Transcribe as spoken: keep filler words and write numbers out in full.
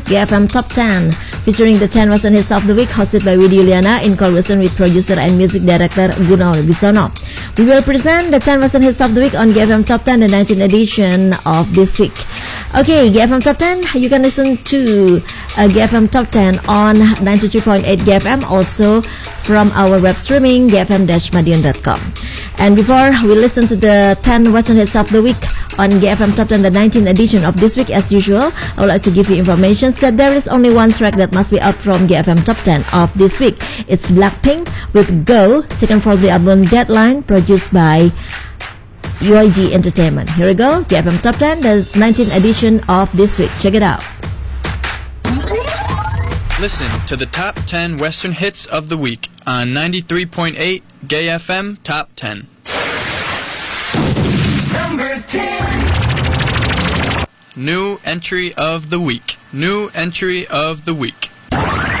Gay F M Top ten, featuring the ten Western Hits of the Week, hosted by Widhi Yuliana in collaboration with producer and music director Gunawan Wibisono. We will present the ten Western Hits of the Week on Gay F M Top ten, the nineteenth edition of this week. Okay, Gay F M Top ten, you can listen to uh, Gay F M Top ten on ninety-three point eight Gay F M, also from our web streaming, gay f m dash madiun dot com. And before we listen to the ten Western Hits of the Week on Gay F M Top ten, the nineteenth edition of this week, as usual, I would like to give you information that there is only one track that must be out from Gay F M Top ten of this week. It's Blackpink with Go, taken from the album Deadline, produced by U I G Entertainment. Here we go, Gay F M Top ten, the nineteenth edition of this week. Check it out. Listen to the top ten Western Hits of the Week on ninety-three point eight Gay F M Top ten. Number ten. New entry of the week. New entry of the week.